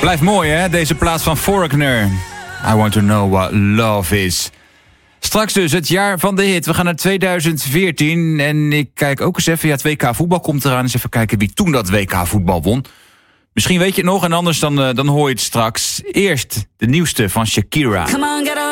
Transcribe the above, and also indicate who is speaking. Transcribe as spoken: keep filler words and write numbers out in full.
Speaker 1: Blijft mooi, hè? Deze plaats van Faulkner. I want to know what love is. Straks dus het jaar van de hit. We gaan naar tweeduizend veertien. En ik kijk ook eens even. Ja, het W K voetbal komt eraan. Eens even kijken wie toen dat W K voetbal won. Misschien weet je het nog. En anders dan, uh, dan hoor je het straks. Eerst de nieuwste van Shakira.
Speaker 2: Come on, get